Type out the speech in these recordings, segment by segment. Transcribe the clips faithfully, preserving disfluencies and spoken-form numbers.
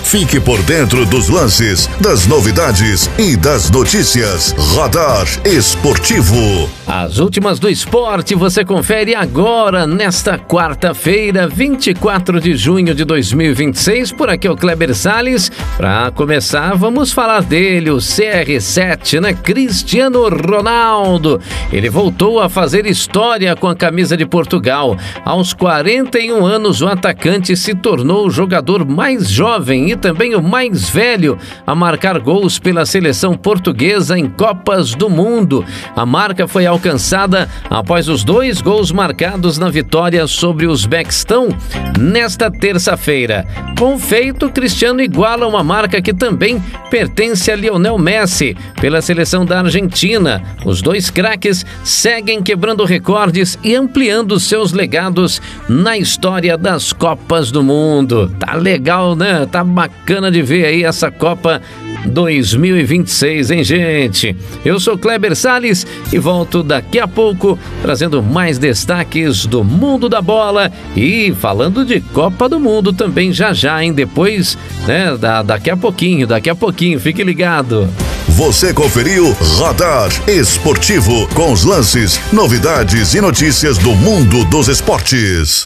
Fique por dentro dos lances, das novidades e das notícias. Radar Esportivo. As últimas do esporte você confere agora, nesta quarta-feira, vinte e quatro de junho de dois mil e vinte e seis. Por aqui é o Kleber Salles. Para começar, vamos falar dele, o C R sete, né? Cristiano Ronaldo. Ele voltou a fazer história com a camisa de Portugal. Aos quarenta e um anos, o atacante se tornou o jogador mais jovem e também o mais velho a marcar gols pela seleção portuguesa em Copas do Mundo. A marca foi alcançada após os dois gols marcados na vitória sobre o Uzbequistão nesta terça-feira. Com o feito, Cristiano iguala uma marca que também pertence a Lionel Messi pela seleção da Argentina. Os dois craques seguem quebrando recordes e ampliando seus legados na história das Copas do Mundo. Tá legal, né? Tá bacana de ver aí essa Copa dois mil e vinte e seis, hein, gente? Eu sou Kleber Salles e volto daqui a pouco trazendo mais destaques do mundo da bola e falando de Copa do Mundo também já já, hein? Depois, né? Da, daqui a pouquinho, daqui a pouquinho, fique ligado. Você conferiu Radar Esportivo com os lances, novidades e notícias do mundo dos esportes.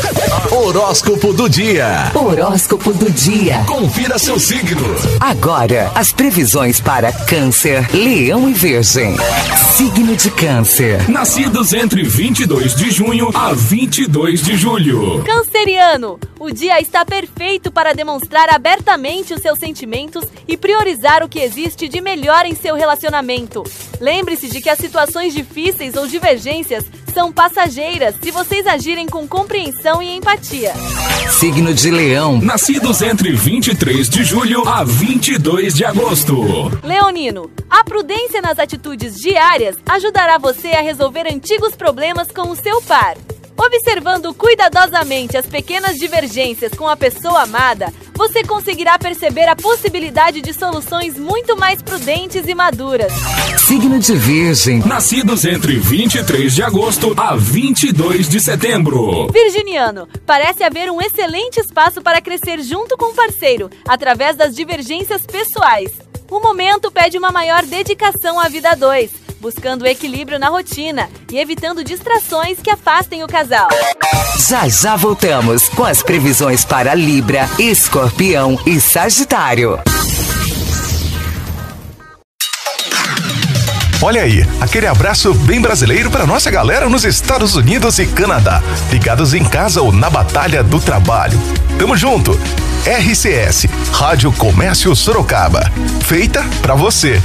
Horóscopo do dia. Horóscopo do dia. Confira seu signo. Agora, as previsões para Câncer, Leão e Virgem. Signo de Câncer. Nascidos entre vinte e dois de junho a vinte e dois de julho. Canceriano, o dia está perfeito para demonstrar abertamente os seus sentimentos e priorizar o que existe de melhor em seu relacionamento. Lembre-se de que as situações difíceis ou divergências são passageiras se vocês agirem com compreensão e empatia. Signo de Leão. Nascidos entre vinte e três de julho a vinte e dois de agosto. Leonino, a prudência nas atitudes diárias ajudará você a resolver antigos problemas com o seu par. Observando cuidadosamente as pequenas divergências com a pessoa amada, você conseguirá perceber a possibilidade de soluções muito mais prudentes e maduras. Signo de Virgem. Nascidos entre vinte e três de agosto a vinte e dois de setembro. Virginiano, parece haver um excelente espaço para crescer junto com o parceiro, através das divergências pessoais. O momento pede uma maior dedicação à vida a dois, buscando equilíbrio na rotina e evitando distrações que afastem o casal. Já já voltamos com as previsões para Libra, Escorpião e Sagitário. Olha aí, aquele abraço bem brasileiro para nossa galera nos Estados Unidos e Canadá, ligados em casa ou na batalha do trabalho. Tamo junto! R C S, Rádio Comércio Sorocaba, feita pra você.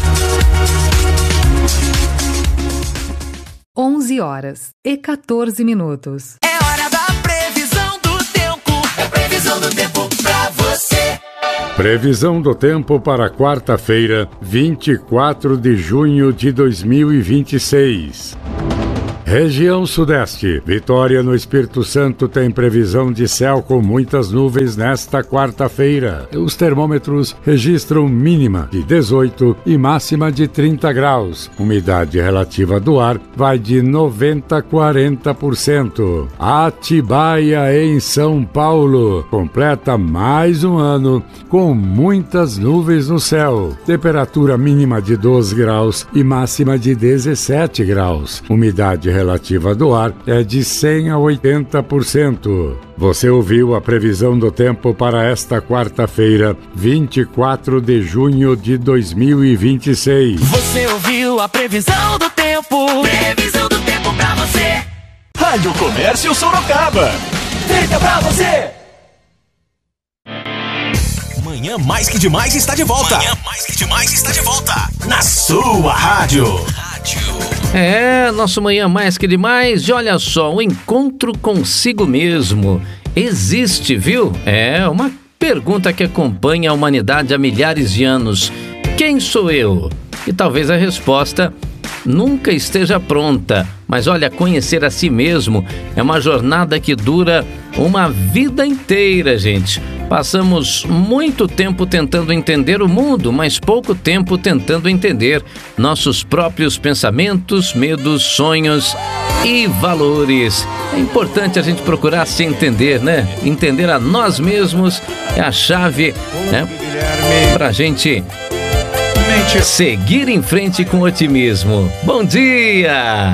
onze horas e quatorze minutos. É hora da previsão do tempo. É previsão do tempo pra você. Previsão do tempo para quarta-feira, vinte e quatro de junho de dois mil e vinte e seis. Região Sudeste. Vitória no Espírito Santo tem previsão de céu com muitas nuvens nesta quarta-feira. Os termômetros registram mínima de dezoito e máxima de trinta graus. Umidade relativa do ar vai de noventa a quarenta por cento. Atibaia, em São Paulo, completa mais um ano com muitas nuvens no céu. Temperatura mínima de doze graus e máxima de dezessete graus. Umidade relativa do ar é de cem a oitenta por cento. Você ouviu a previsão do tempo para esta quarta-feira, vinte e quatro de junho de dois mil e vinte e seis. Você ouviu a previsão do tempo. Previsão do tempo pra você. Rádio Comércio Sorocaba, feita pra você. Manhã Mais Que Demais está de volta. Manhã Mais Que Demais está de volta. Na sua rádio. É, nosso Manhã Mais Que Demais. E olha só, o encontro consigo mesmo existe, viu? É uma pergunta que acompanha a humanidade há milhares de anos. Quem sou eu? E talvez a resposta nunca esteja pronta. Mas olha, conhecer a si mesmo é uma jornada que dura uma vida inteira, gente. Passamos muito tempo tentando entender o mundo, mas pouco tempo tentando entender nossos próprios pensamentos, medos, sonhos e valores. É importante a gente procurar se entender, né? Entender a nós mesmos é a chave, né? Pra gente seguir em frente com otimismo. Bom dia!